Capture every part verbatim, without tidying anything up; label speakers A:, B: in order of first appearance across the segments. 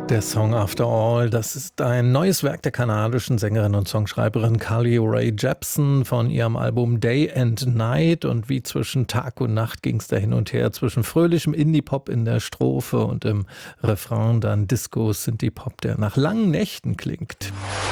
A: Der Song After All, das ist ein neues Werk der kanadischen Sängerin und Songschreiberin Carly Rae Jepsen von ihrem Album Day and Night. Und wie zwischen Tag und Nacht ging es da hin und her, zwischen fröhlichem Indie-Pop in der Strophe und im Refrain dann Disco-Synthie-Pop, der nach langen Nächten klingt.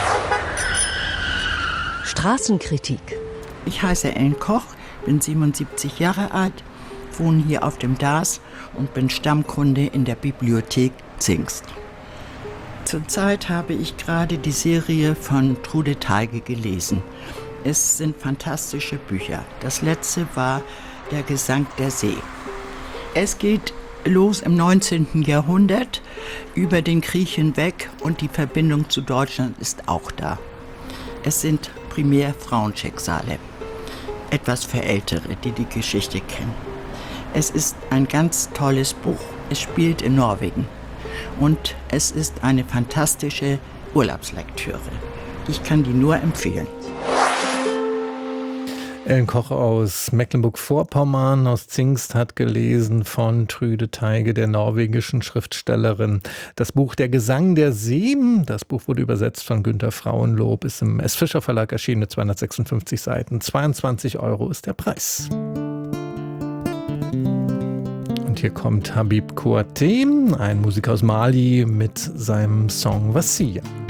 B: Straßenkritik.
C: Ich heiße Ellen Koch, bin siebenundsiebzig Jahre alt, wohne hier auf dem Dars und bin Stammkunde in der Bibliothek Zingst. Zurzeit habe ich gerade die Serie von Trude Teige gelesen. Es sind fantastische Bücher. Das letzte war Der Gesang der See. Es geht los im neunzehnten Jahrhundert, über den Krieg hinweg, und die Verbindung zu Deutschland ist auch da. Es sind primär Frauenschicksale. Etwas für Ältere, die die Geschichte kennen. Es ist ein ganz tolles Buch. Es spielt in Norwegen. Und es ist eine fantastische Urlaubslektüre. Ich kann die nur empfehlen.
A: Ellen Koch aus Mecklenburg-Vorpommern, aus Zingst, hat gelesen von Trude Teige, der norwegischen Schriftstellerin. Das Buch Der Gesang der See, das Buch wurde übersetzt von Günter Frauenlob, ist im S. Fischer Verlag erschienen mit zweihundertsechsundfünfzig Seiten. zweiundzwanzig Euro ist der Preis. Und hier kommt Habib Kouyaté, ein Musiker aus Mali, mit seinem Song Wassia.